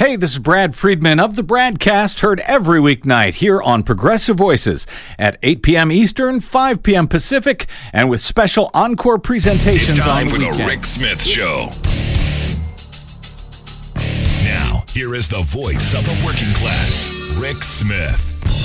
Hey, this is Brad Friedman of the Bradcast, heard every weeknight here on Progressive Voices at 8 p.m. Eastern, 5 p.m. Pacific, and with special encore presentations on the weekend. It's time for the Rick Smith Show. Now, here is the voice of the working class, Rick Smith.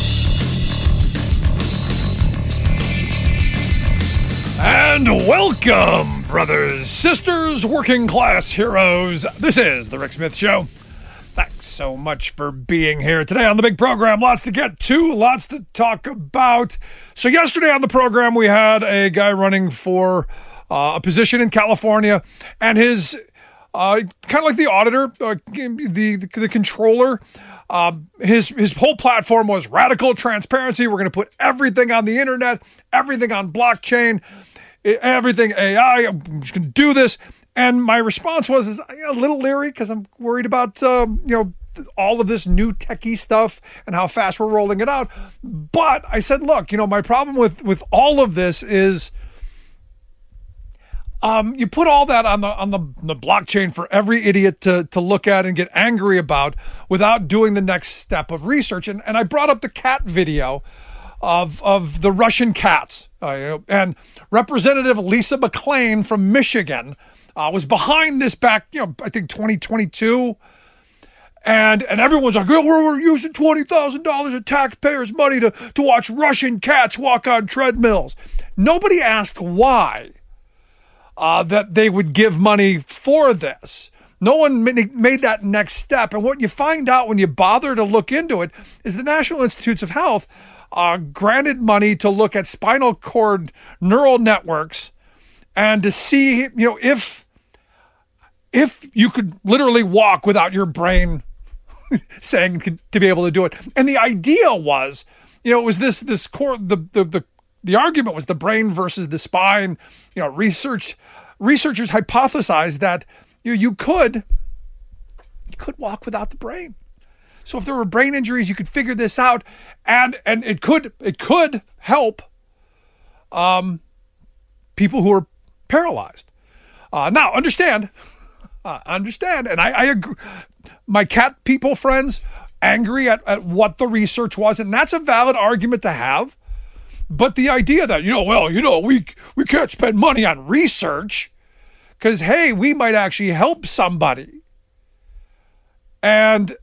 And welcome, brothers, sisters, working class heroes. This is the Rick Smith Show. Thanks so much for being here today on the big program. Lots to get to, lots to talk about. So yesterday on the program, we had a guy running for a position in California, and his kind of like the auditor, the controller. His whole platform was radical transparency. We're going to put everything on the internet, everything on blockchain, everything AI. I'm just going to do this. And my response was a little leery because I'm worried about, all of this new techie stuff and how fast we're rolling it out. But I said, look, my problem with all of this is you put all that on the blockchain for every idiot to look at and get angry about without doing the next step of research. And I brought up the cat video of the Russian cats. And Representative Lisa McClain from Michigan was behind this back, I think 2022. And everyone's like, we're using $20,000 of taxpayers' money to watch Russian cats walk on treadmills. Nobody asked why that they would give money for this. No one made that next step. And what you find out when you bother to look into it is the National Institutes of Health granted money to look at spinal cord neural networks and to see, if you could literally walk without your brain saying to be able to do it. And the idea was, it was this core, the argument was the brain versus the spine. Researchers hypothesized that you could walk without the brain. So if there were brain injuries, you could figure this out, and it could help people who are paralyzed. Now, understand, and I agree. My cat people friends angry at what the research was, and that's a valid argument to have. But the idea that we can't spend money on research because hey, we might actually help somebody, and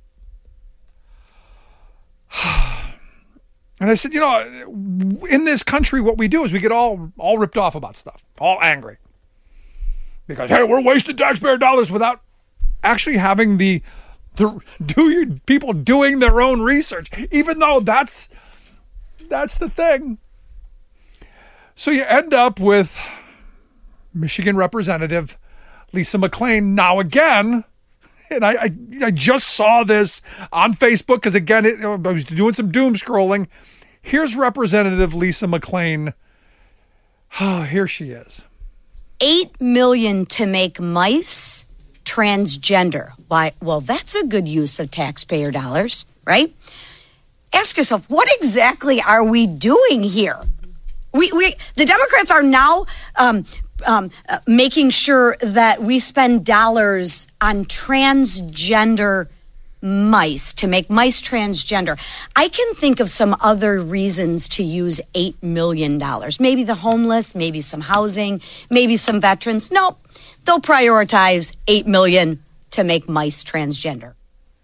I said, in this country, what we do is we get all ripped off about stuff, all angry. Because, hey, we're wasting taxpayer dollars without actually having people doing their own research, even though that's the thing. So you end up with Michigan Representative Lisa McClain now again. And I just saw this on Facebook because, again, I was doing some doom scrolling. Here's Representative Lisa McClain. Oh, here she is. $8 million to make mice transgender. Why? Well, that's a good use of taxpayer dollars, right? Ask yourself, what exactly are we doing here? The Democrats are now making sure that we spend dollars on transgender mice to make mice transgender. I can think of some other reasons to use $8 million. Maybe the homeless, maybe some housing, maybe some veterans. Nope. They'll prioritize $8 million to make mice transgender.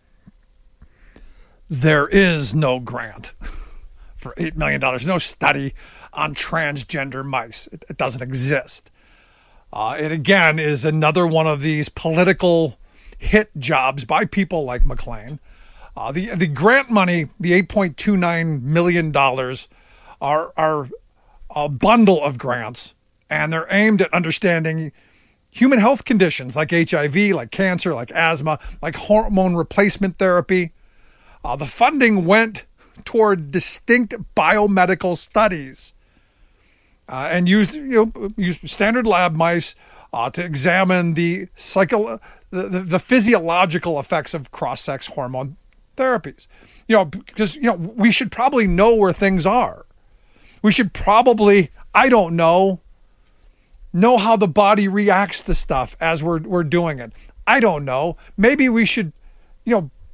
There is no grant for $8 million. No study on transgender mice. It doesn't exist. It again is another one of these political hit jobs by people like McClain. The grant money, the $8.29 million, are a bundle of grants, and they're aimed at understanding human health conditions like HIV, like cancer, like asthma, like hormone replacement therapy. The funding went toward distinct biomedical studies and used standard lab mice to examine the physiological effects of cross-sex hormone therapies. Because we should probably know where things are. We should probably, I don't know how the body reacts to stuff as we're doing it. I don't know. Maybe we should,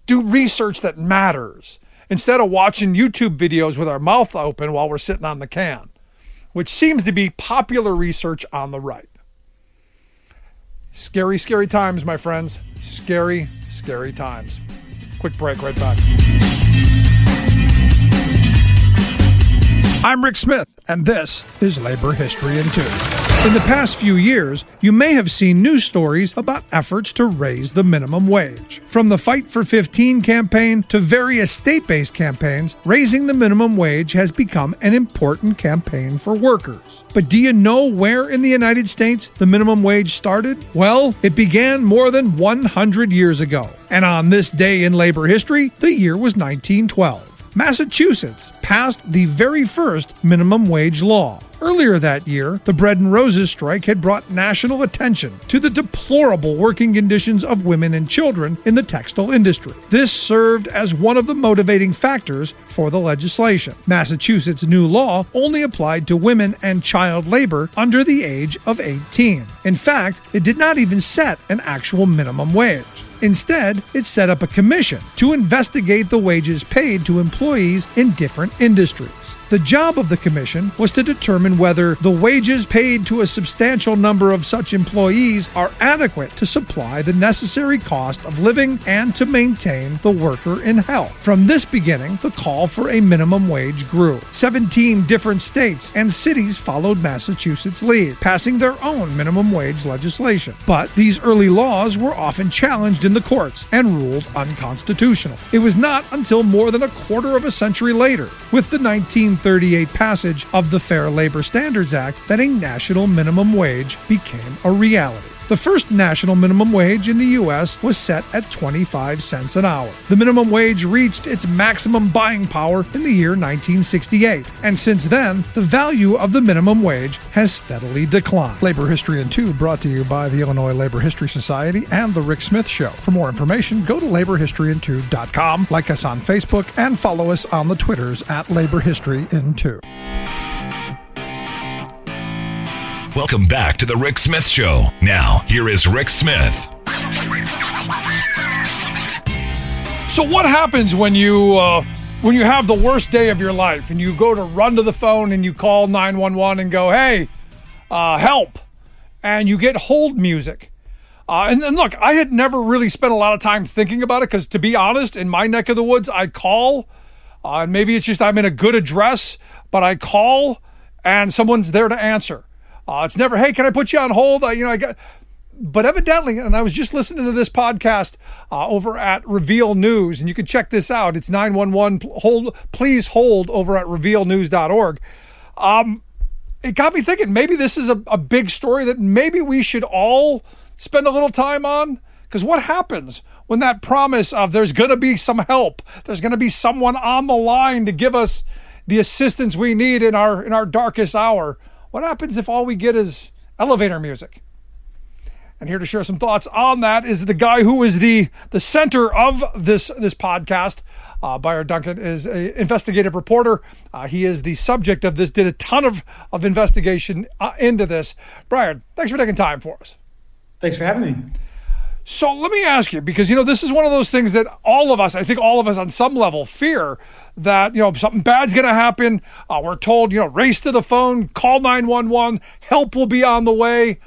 do research that matters instead of watching YouTube videos with our mouth open while we're sitting on the can, which seems to be popular research on the right. Scary, scary times, my friends. Scary, scary times. Quick break, right back. I'm Rick Smith, and this is Labor History in 2. In the past few years, you may have seen news stories about efforts to raise the minimum wage. From the Fight for 15 campaign to various state-based campaigns, raising the minimum wage has become an important campaign for workers. But do you know where in the United States the minimum wage started? Well, it began more than 100 years ago. And on this day in labor history, the year was 1912. Massachusetts passed the very first minimum wage law. Earlier that year, the Bread and Roses strike had brought national attention to the deplorable working conditions of women and children in the textile industry. This served as one of the motivating factors for the legislation. Massachusetts' new law only applied to women and child labor under the age of 18. In fact, it did not even set an actual minimum wage. Instead, it set up a commission to investigate the wages paid to employees in different industries. The job of the commission was to determine whether the wages paid to a substantial number of such employees are adequate to supply the necessary cost of living and to maintain the worker in health. From this beginning, the call for a minimum wage grew. 17 different states and cities followed Massachusetts' lead, passing their own minimum wage legislation. But these early laws were often challenged in the courts and ruled unconstitutional. It was not until more than a quarter of a century later, with the 1938 passage of the Fair Labor Standards Act, that a national minimum wage became a reality. The first national minimum wage in the U.S. was set at 25 cents an hour. The minimum wage reached its maximum buying power in the year 1968, and since then, the value of the minimum wage has steadily declined. Labor History in 2 brought to you by the Illinois Labor History Society and The Rick Smith Show. For more information, go to laborhistoryin2.com, like us on Facebook, and follow us on the Twitters at Labor History in 2. Welcome back to the Rick Smith Show. Now, here is Rick Smith. So what happens when you have the worst day of your life and you go to run to the phone and you call 911 and go, hey, help, and you get hold music? And look, I had never really spent a lot of time thinking about it because, to be honest, in my neck of the woods, I call, and maybe it's just I'm in a good address, but I call and someone's there to answer. It's never, hey, can I put you on hold? But evidently, and I was just listening to this podcast over at Reveal News, and you can check this out. It's 911 please hold over at revealnews.org. It got me thinking, maybe this is a big story that maybe we should all spend a little time on. Because what happens when that promise of there's going to be some help, there's going to be someone on the line to give us the assistance we need in our darkest hour? What happens if all we get is elevator music? And here to share some thoughts on that is the guy who is the center of this podcast. Byard Duncan is an investigative reporter. He is the subject of this, did a ton of investigation into this. Byard, thanks for taking time for us. Thanks for having me. So let me ask you, because, this is one of those things that I think all of us on some level fear that, something bad's going to happen. We're told, race to the phone, call 911, help will be on the way.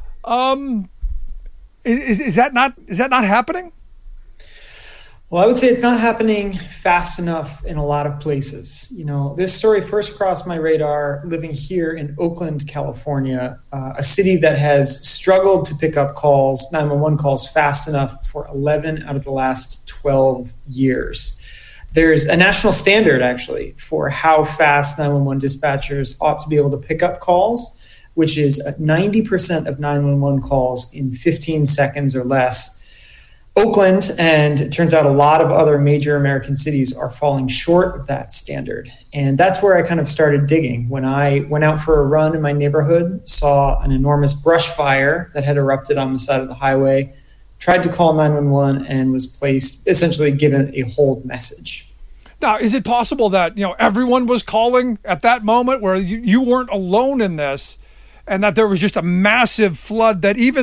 Is that not happening? Well, I would say it's not happening fast enough in a lot of places. This story first crossed my radar living here in Oakland, California, a city that has struggled to pick up 911 calls fast enough for 11 out of the last 12 years. There's a national standard, actually, for how fast 911 dispatchers ought to be able to pick up calls, which is 90% of 911 calls in 15 seconds or less. Oakland, and it turns out a lot of other major American cities, are falling short of that standard. And that's where I kind of started digging. When I went out for a run in my neighborhood, saw an enormous brush fire that had erupted on the side of the highway, tried to call 911 and was essentially given a hold message. Now, is it possible that, everyone was calling at that moment where you weren't alone in this, and that there was just a massive flood that even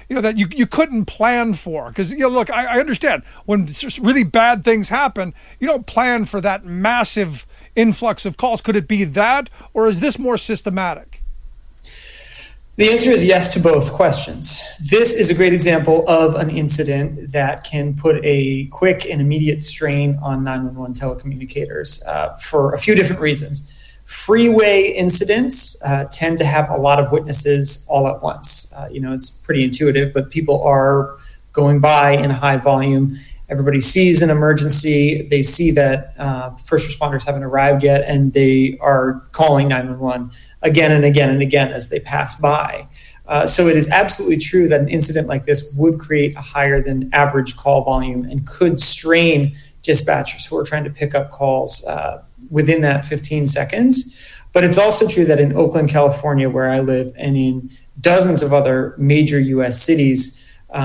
that you couldn't plan for? Because look, I understand when really bad things happen, you don't plan for that massive influx of calls. Could it be that, or is this more systematic? The answer is yes to both questions. This is a great example of an incident that can put a quick and immediate strain on 911 telecommunicators for a few different reasons. Freeway incidents tend to have a lot of witnesses all at once. It's pretty intuitive, but people are going by in a high volume. Everybody sees an emergency. They see that first responders haven't arrived yet, and they are calling 911 again and again and again as they pass by. So it is absolutely true that an incident like this would create a higher than average call volume and could strain dispatchers who are trying to pick up calls within that 15 seconds. But it's also true that in Oakland, California, where I live, and in dozens of other major U.S. cities,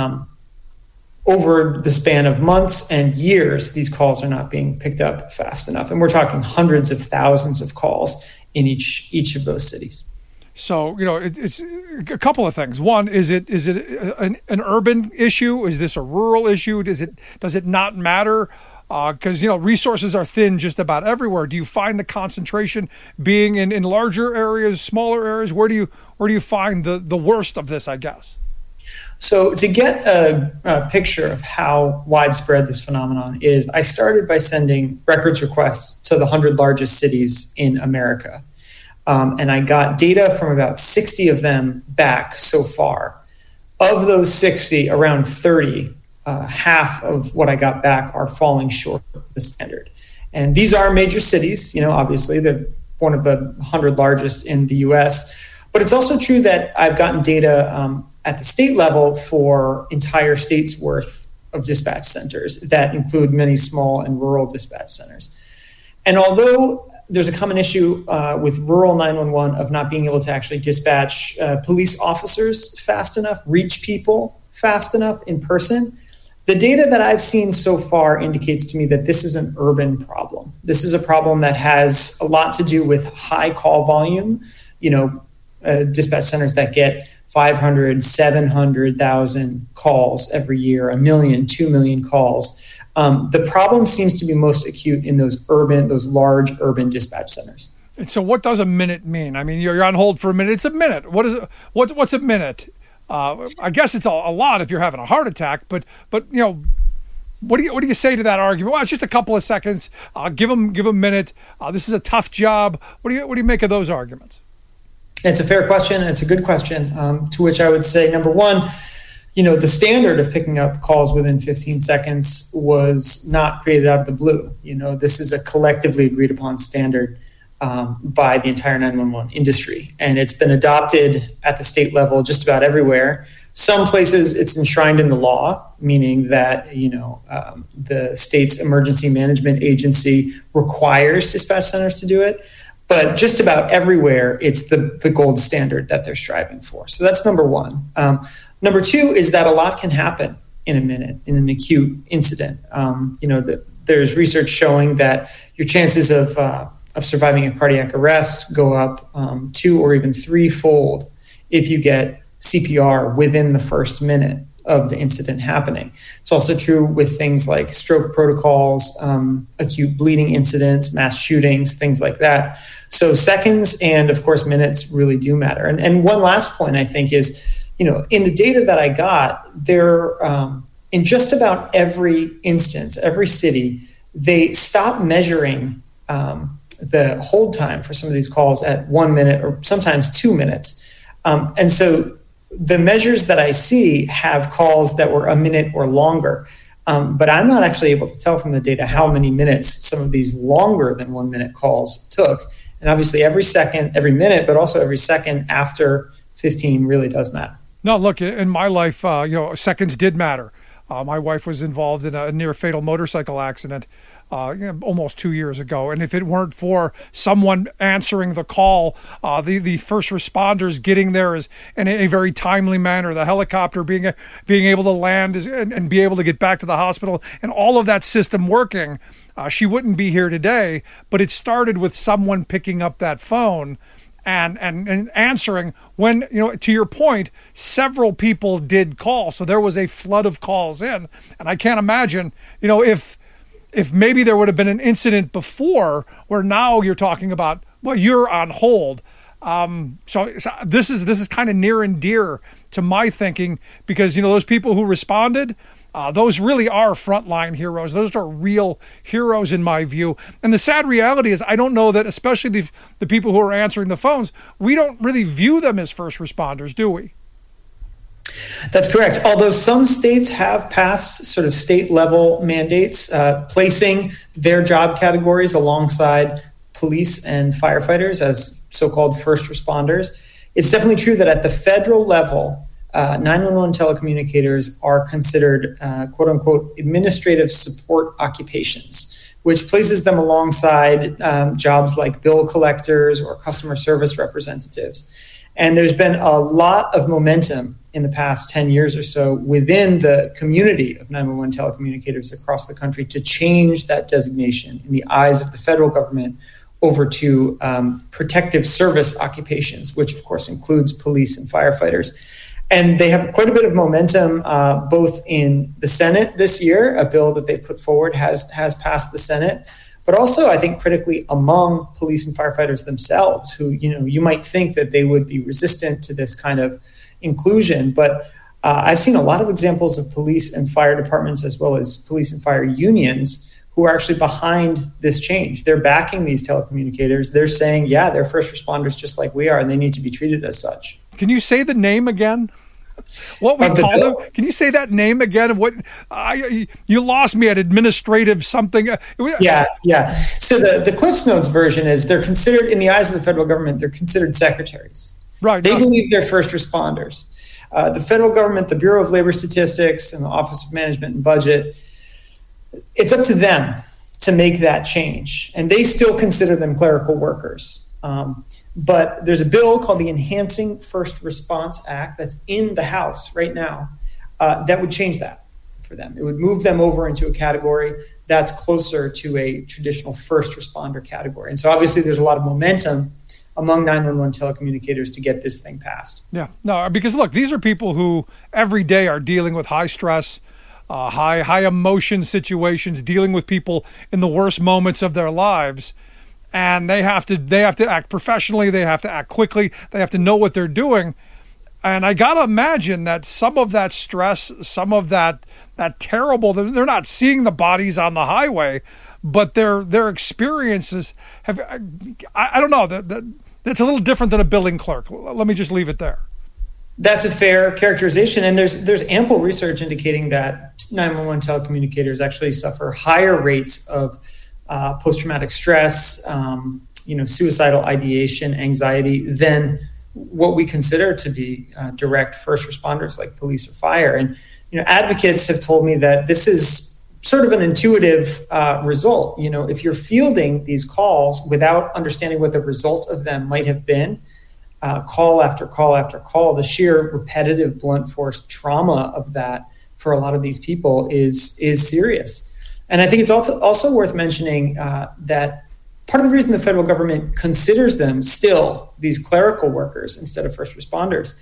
over the span of months and years, these calls are not being picked up fast enough. And we're talking hundreds of thousands of calls in each of those cities. So, it's a couple of things. One, is it an urban issue? Is this a rural issue? Does it not matter? Because, resources are thin just about everywhere. Do you find the concentration being in larger areas, smaller areas? Where do you find the worst of this, I guess? So to get a picture of how widespread this phenomenon is, I started by sending records requests to the 100 largest cities in America. And I got data from about 60 of them back so far. Of those 60, around 30, half of what I got back are falling short of the standard. And these are major cities, obviously they're one of the 100 largest in the US. But it's also true that I've gotten data at the state level for entire states worth of dispatch centers that include many small and rural dispatch centers. And although there's a common issue with rural 911 of not being able to actually dispatch police officers fast enough, reach people fast enough in person, the data that I've seen so far indicates to me that this is an urban problem. This is a problem that has a lot to do with high call volume, dispatch centers that get 500, 700,000 calls every year, 1 million, 2 million calls. The problem seems to be most acute in those large urban dispatch centers. And so what does a minute mean? I mean, you're on hold for a minute. It's a minute. What's a minute? I guess it's a lot if you're having a heart attack, but what do you say to that argument? Well, it's just a couple of seconds. Give them a minute. This is a tough job. What do you make of those arguments? It's a fair question. It's a good question, to which I would say, number one, the standard of picking up calls within 15 seconds was not created out of the blue. This is a collectively agreed upon standard by the entire 911 industry. And it's been adopted at the state level just about everywhere. Some places it's enshrined in the law, meaning that, the state's emergency management agency requires dispatch centers to do it. But just about everywhere, it's the gold standard that they're striving for. So that's number one. Number two is that a lot can happen in a minute in an acute incident. There's research showing that your chances of surviving a cardiac arrest go up 2 or even 3-fold if you get CPR within the first minute of the incident happening. It's also true with things like stroke protocols, acute bleeding incidents, mass shootings, things like that. So seconds and, of course, minutes really do matter. And one last point, I think, is, in the data that I got, there, in just about every instance, every city, they stopped measuring the hold time for some of these calls at 1 minute or sometimes 2 minutes. And so the measures that I see have calls that were a minute or longer. But I'm not actually able to tell from the data how many minutes some of these longer than 1 minute calls took. And obviously every minute, but also every second after 15 really does matter. No, look, in my life, seconds did matter. My wife was involved in a near fatal motorcycle accident almost 2 years ago. And if it weren't for someone answering the call, the first responders getting there is in a very timely manner, the helicopter being able to land and be able to get back to the hospital, and all of that system working, she wouldn't be here today. But it started with someone picking up that phone and answering when, to your point, several people did call. So there was a flood of calls in. And I can't imagine, if maybe there would have been an incident before where now you're talking about, well, you're on hold. So this is kind of near and dear to my thinking, because, those people who responded, those really are frontline heroes. Those are real heroes in my view. And the sad reality is I don't know that, especially the people who are answering the phones, we don't really view them as first responders, do we? That's correct. Although some states have passed sort of state level mandates, placing their job categories alongside police and firefighters as so-called first responders. It's definitely true that at the federal level, 911 telecommunicators are considered quote unquote administrative support occupations, which places them alongside jobs like bill collectors or customer service representatives. And there's been a lot of momentum in the past 10 years or so within the community of 911 telecommunicators across the country to change that designation in the eyes of the federal government over to protective service occupations, which of course includes police and firefighters. And they have quite a bit of momentum, both in the Senate this year. A bill that they put forward has passed the Senate, but also I think critically among police and firefighters themselves, who, you might think that they would be resistant to this kind of inclusion. But I've seen a lot of examples of police and fire departments, as well as police and fire unions, who are actually behind this change. They're backing these telecommunicators. They're saying, yeah, they're first responders just like we are, and they need to be treated as such. Can you say the name again? What we call them? Can you say that name again of what you lost me at administrative something? Yeah. So the Cliffs Notes version is they're considered, in the eyes of the federal government, they're considered secretaries. Right. They believe they're first responders. The federal government, the Bureau of Labor Statistics, and the Office of Management and Budget, it's up to them to make that change. And they still consider them clerical workers. But there's a bill called the Enhancing First Response Act that's in the House right now that would change that for them. It would move them over into a category that's closer to a traditional first responder category. And so obviously there's a lot of momentum among 911 telecommunicators to get this thing passed. Yeah, no, because look, these are people who every day are dealing with high stress, high emotion situations, dealing with people in the worst moments of their lives. And they have to act professionally. They have to act quickly. They have to know what they're doing. And I got to imagine that some of that stress, some of that terrible, they're not seeing the bodies on the highway, but their experiences have, I don't know, that's a little different than a billing clerk. Let me just leave it there. That's a fair characterization. And there's ample research indicating that 911 telecommunicators actually suffer higher rates of post-traumatic stress, suicidal ideation, anxiety, than what we consider to be direct first responders like police or fire. And, advocates have told me that this is sort of an intuitive result. If you're fielding these calls without understanding what the result of them might have been, call after call after call, the sheer repetitive blunt force trauma of that for a lot of these people is serious. And I think it's also worth mentioning that part of the reason the federal government considers them still these clerical workers instead of first responders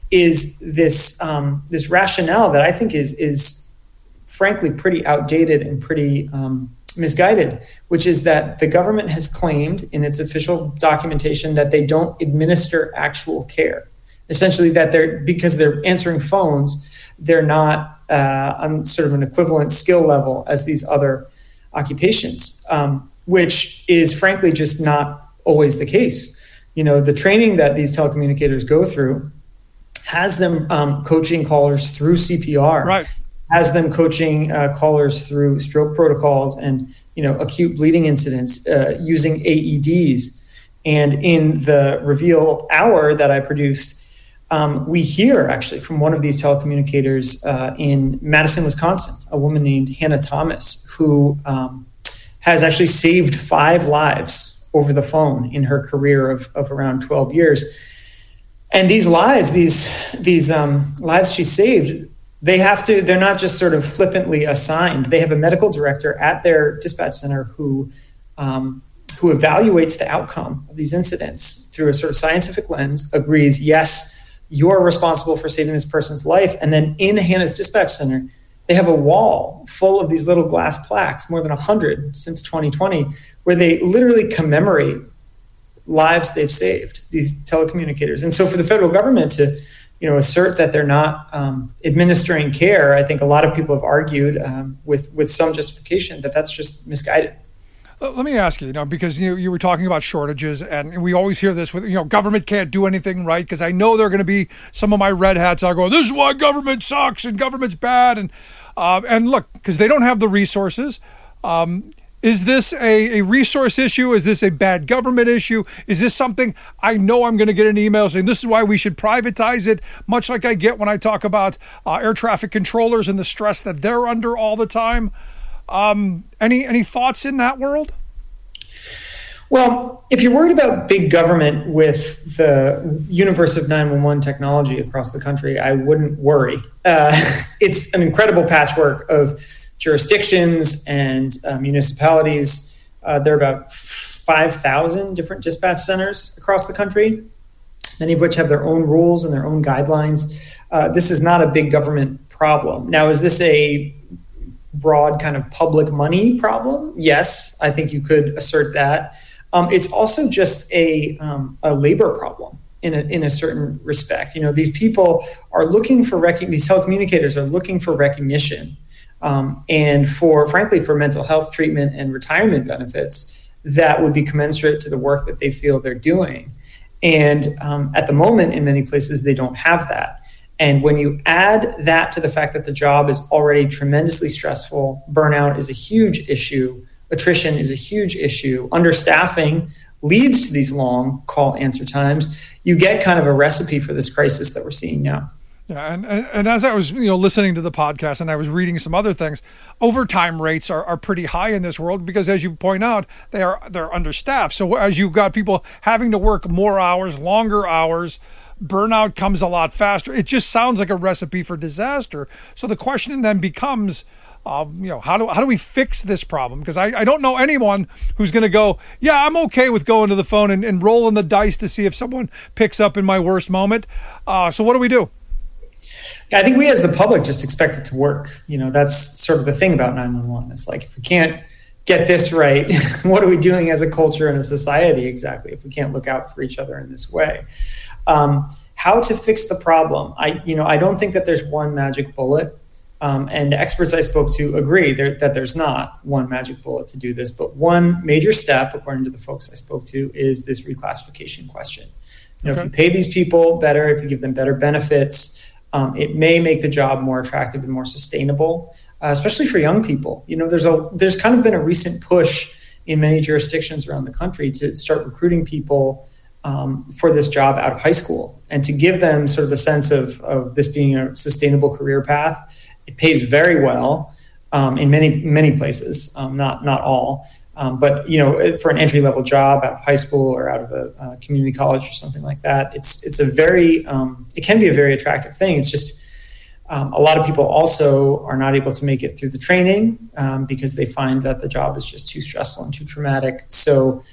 is this rationale that I think is frankly pretty outdated and pretty misguided, which is that the government has claimed in its official documentation that they don't administer actual care. Essentially, that because they're answering phones, they're not on sort of an equivalent skill level as these other occupations, which is frankly just not always the case. The training that these telecommunicators go through has them coaching callers through CPR, right? Has them coaching callers through stroke protocols and acute bleeding incidents using AEDs. And in the Reveal Hour that I produced, we hear actually from one of these telecommunicators in Madison, Wisconsin, a woman named Hannah Thomas, who has actually saved 5 lives over the phone in her career of around 12 years. And these lives, these lives she saved, they're not just sort of flippantly assigned. They have a medical director at their dispatch center who who evaluates the outcome of these incidents through a sort of scientific lens, agrees, yes, you're responsible for saving this person's life. And then in Hannah's dispatch center, they have a wall full of these little glass plaques, more than 100 since 2020, where they literally commemorate lives they've saved, these telecommunicators. And so for the federal government to, assert that they're not administering care, I think a lot of people have argued with some justification that that's just misguided. Let me ask you, because you were talking about shortages, and we always hear this with, government can't do anything right, because I know there are going to be some of my red hats out going, this is why government sucks and government's bad. And look, because they don't have the resources. Is this a resource issue? Is this a bad government issue? Is this something I know I'm going to get an email saying this is why we should privatize it, much like I get when I talk about air traffic controllers and the stress that they're under all the time? Any thoughts in that world? Well, if you're worried about big government with the universe of 911 technology across the country, I wouldn't worry. It's an incredible patchwork of jurisdictions and municipalities. There are about 5,000 different dispatch centers across the country, many of which have their own rules and their own guidelines. This is not a big government problem. Now, is this a broad kind of public money problem? Yes, I think you could assert that. It's also just a labor problem in a certain respect. These people are looking for these telecommunicators are looking for recognition, and frankly, for mental health treatment and retirement benefits that would be commensurate to the work that they feel they're doing. And at the moment, in many places, they don't have that. And when you add that to the fact that the job is already tremendously stressful, burnout is a huge issue, attrition is a huge issue, understaffing leads to these long call answer times, you get kind of a recipe for this crisis that we're seeing now. Yeah, and as I was listening to the podcast and I was reading some other things, overtime rates are pretty high in this world because, as you point out, they're understaffed. So as you've got people having to work more hours, longer hours, burnout comes a lot faster. It just sounds like a recipe for disaster. So the question then becomes, how do we fix this problem? Because I don't know anyone who's going to go, yeah, I'm okay with going to the phone and rolling the dice to see if someone picks up in my worst moment. So what do we do? Yeah, I think we as the public just expect it to work. That's sort of the thing about 911. It's like, if we can't get this right, what are we doing as a culture and a society exactly if we can't look out for each other in this way? How to fix the problem? I don't think that there's one magic bullet. And the experts I spoke to agree that there's not one magic bullet to do this, but one major step, according to the folks I spoke to, is this reclassification question. If you pay these people better, if you give them better benefits, it may make the job more attractive and more sustainable, especially for young people. There's kind of been a recent push in many jurisdictions around the country to start recruiting people for this job out of high school and to give them sort of the sense of this being a sustainable career path. It pays very well in many places, not all. But for an entry level job out of high school or out of a community college or something like that, it's a very it can be a very attractive thing. It's just a lot of people also are not able to make it through the training because they find that the job is just too stressful and too traumatic. So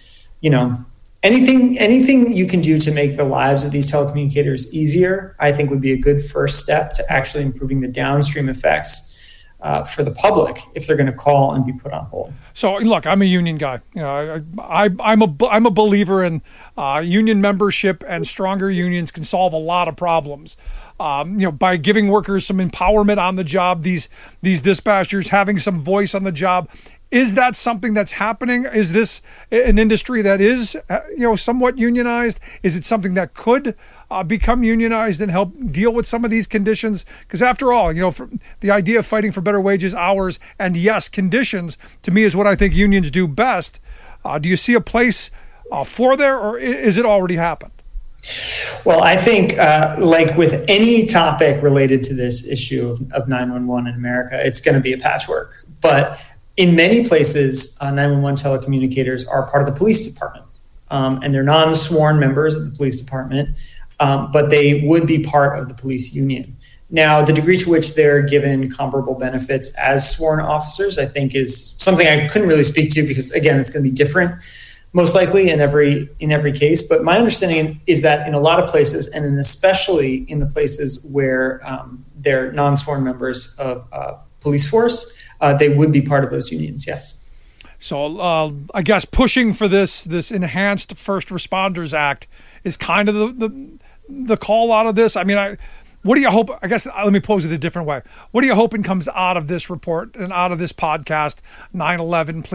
anything you can do to make the lives of these telecommunicators easier, I think would be a good first step to actually improving the downstream effects for the public if they're going to call and be put on hold. So look, I'm a union guy. I'm a believer in union membership, and stronger unions can solve a lot of problems. By giving workers some empowerment on the job, these dispatchers having some voice on the job. Is that something that's happening? Is this an industry that is, somewhat unionized? Is it something that could become unionized and help deal with some of these conditions? Because after all, for the idea of fighting for better wages, hours, and yes, conditions, to me is what I think unions do best. Do you see a place for there, or is it already happened? Well, I think like with any topic related to this issue of 911 in America, it's going to be a patchwork. But in many places, 911 telecommunicators are part of the police department, and they're non-sworn members of the police department, but they would be part of the police union. Now, the degree to which they're given comparable benefits as sworn officers, I think, is something I couldn't really speak to because, again, it's going to be different most likely in every case. But my understanding is that in a lot of places, and especially in the places where they're non-sworn members of police force, they would be part of those unions. Yes. So I guess pushing for this enhanced First Responders Act is kind of the call out of this. I mean, what do you hope? I guess let me pose it a different way. What are you hoping comes out of this report and out of this podcast? 9/11.